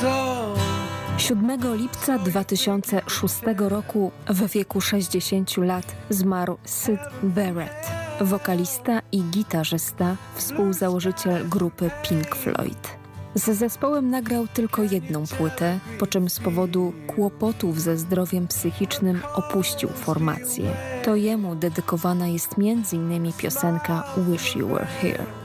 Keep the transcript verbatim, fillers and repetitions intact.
siódmego lipca dwa tysiące szóstego roku w wieku sześćdziesięciu lat zmarł Syd Barrett, wokalista i gitarzysta, współzałożyciel grupy Pink Floyd. Z zespołem nagrał tylko jedną płytę, po czym z powodu kłopotów ze zdrowiem psychicznym opuścił formację. To jemu dedykowana jest między innymi piosenka Wish You Were Here.